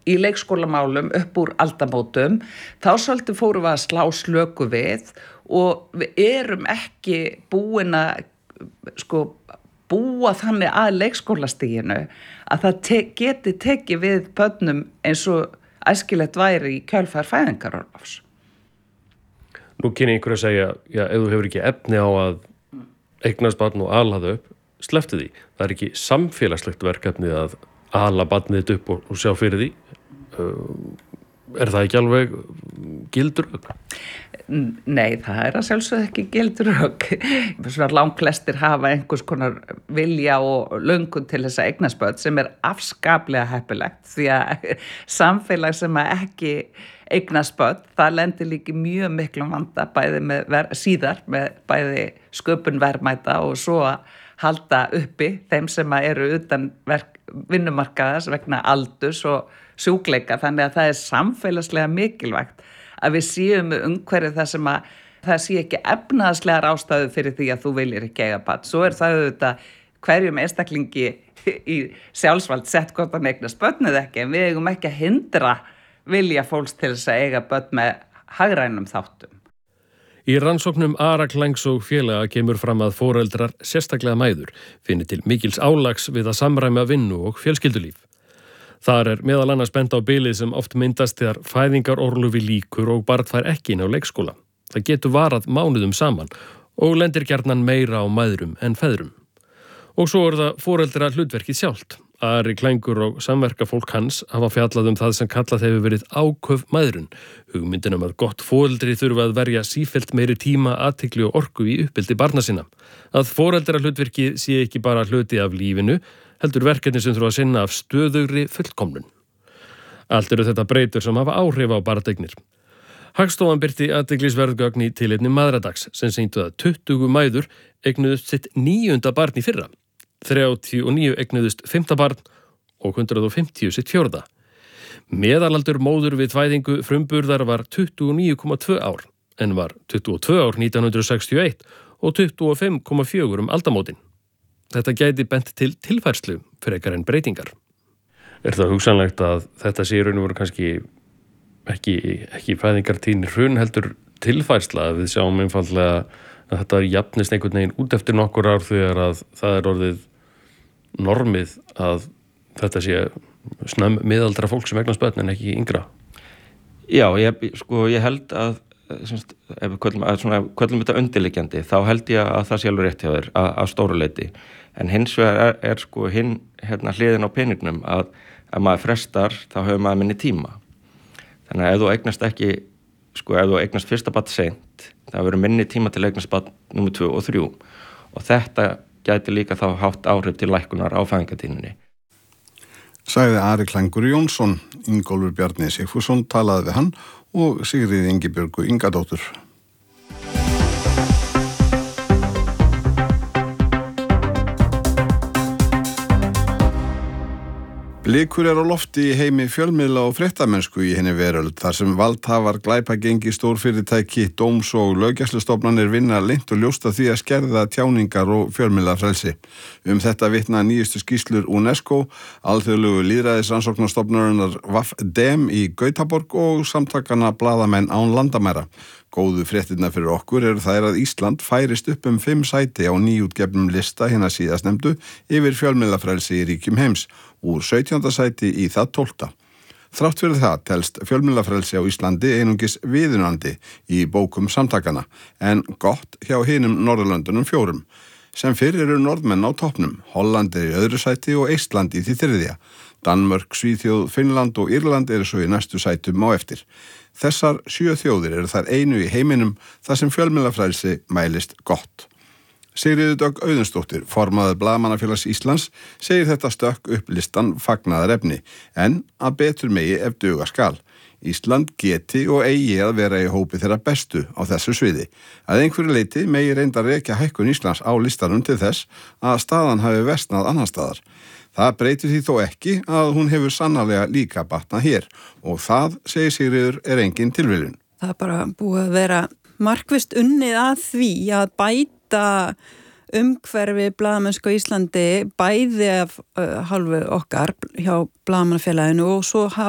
í leikskólamálum upp úr aldamótum, þá svolítið fórum við að slá slöku við og við erum ekki búin að búa þannig að leikskólastiginu að það geti tekið við börnum eins og æskilegt væri í kjölfar fæðingarorlofs. Nú kynni einhver að segja, já, ef þú hefur ekki efni á að eignast barn og ala það upp, slepptu því. Það er ekki samfélagslegt verkefni að ala barnið þitt upp og sjá fyrir því. Er það ekki alveg gild rök? Nei, það er að sjálfsögðu ekki gild rök. Svona langflestir hafa einhvers konar vilja og löngun til þess að eignast börn sem er afskaplega heppilegt því að samfélag sem ekki eignast börn, það lendir líka mjög miklum vanda bæði með bæði sköpun verðmæta og svo að halda uppi þeim sem eru utan vinnumarkaðars vegna aldurs og sjúkleika, þannig að það er samfélagslega mikilvægt að við séum með umhverfið þar sem að það sé ekki efnaðslegar ástæðu fyrir því að þú viljir ekki eiga barn. Svo er það auðvitað hverjum einstaklingi í sjálfsvald sett hvort hann eignast börn eða ekki, en við eigum ekki að hindra vilja fólks til þess að eiga börn með hagrænum þáttum. Í rannsóknum Ara Klengs og félaga kemur fram að foreldrar, sérstaklega mæður, finni til mikils álags við að samræma vinnu og fjölskyldulíf. Þar er meðal annars bent á bilið sem oft myndast þegar fæðingarorlofi lýkur og barn fær ekki inn á leikskóla. Það getur varað mánuðum saman og lendir gjarnan meira á mæðrum en feðrum. Og svo er það foreldra hlutverkið sjálft. Ari Klengur og samverkafólk hans hafa fjallað það sem kallað hefur verið áköf mæðrun. Hugmyndin að gott foreldri þurfa að verja sífellt meiri tíma, athygli og orku í uppeldi barna sinna. Að foreldra hlutverkið sé ekki bara hluti af lífinu, heldur verkefni sem þurfa að sinna af stöðugri fullkomnun. Allt eru þetta breytur sem hafa áhrif á barneignir. Hagstofan birti athyglisverð gögn í tilefni mæðradags sem sýndu að 20 mæður eignuðust sitt 9. barn í fyrra. 39 eignuðust 5. barn og 150 sitt 4. Meðalaldur móður við fæðingu frumburðar var 29,2 ár en var 22 ár 1961 og 25,4 aldamótin. Þetta gæti bent til tilfærslu frekar en breytingar. Er það hugsanlegt að þetta sé í raun og veru kannski ekki fæðingartíðni hrun heldur tilfærsla að við sjáum einfaldlega að þetta jafnist einhvern veginn út eftir nokkur ár þegar að það er orðið normið að þetta sé miðaldra fólk sem eignast börn en ekki yngra? Já, ég held að ef við köllum þetta undirliggjandi, þá held ég að það sé alveg rétt hjá þér að stóru leyti. En hins vegar er hliðin á peningnum að ef maður frestar, þá hefur maður minni tíma. Þannig að ef þú eignast ekki, ef þú eignast fyrsta barn seint, það verður minni tíma til að eignast barn númer 2 og 3. Og þetta gæti líka þá haft áhrif til lækkunar á fæðingartíðninni. Sagði Ari Klengur Jónsson. Ingólfur Bjarni Sigfússon talaði við hann og Sigríði Ingibjörgu Ingadóttur. Blikur á lofti í heimi fjölmiðla og fréttamennsku í henni veröld þar sem valdhafar, glæpagengi, stórfyrirtæki, dóms- og löggæslustofnanir vinna leynt og ljóst að því að skerða tjáningar og fjölmiðlafrelsi. Þetta vitna nýjustu skýrslur UNESCO, alþjóðlegu lýðræðisrannsóknarstofnunarinnar WAF-DEM í Gautaborg og samtakana Blaðamenn án landamæra. Góðu fréttirnar fyrir okkur eru þær að Ísland færist upp 5 sæti á nýútgefnum lista hinna síðastnefndu yfir fjölmiðlafrelsi í ríkjum heims, úr 17. sæti í það 12. Þrátt fyrir það telst fjölmiðlafrelsi á Íslandi einungis viðunandi í bókum samtakana, en gott hjá hinum Norðurlöndunum 4. Sem fyrr eru Norðmenn á toppnum, Holland í öðru sæti og Eistland í því 3. Danmörk, Svíþjóð, Finnland og Írland eru svo í næstu sætum á eftir. Þessar 7 þjóðir eru þær einu í heiminum þar sem fjölmiðlafrelsi mælist gott. Sigríður Dögg Auðunsdóttir, formaður Blaðamannafélags Íslands, segir þetta stökk upp listan fagnaðarefni, en að betur megi ef duga skal. Ísland geti og eigi að vera í hópi þeirra bestu á þessu sviði. Að einhverju leyti megi reynda rekja hækkun Íslands á listanum til þess að staðan hafi versnað annars staðar. Það breytir því þó ekki að hún hefur sannarlega líka batnað hér og það, segir Sigríður, er engin tilviljun. Það er bara búið að vera markvisst unnið að því að bæta umhverfi blaðamennsku á Íslandi bæði af hálfu okkar hjá Blaðamannafélaginu og svo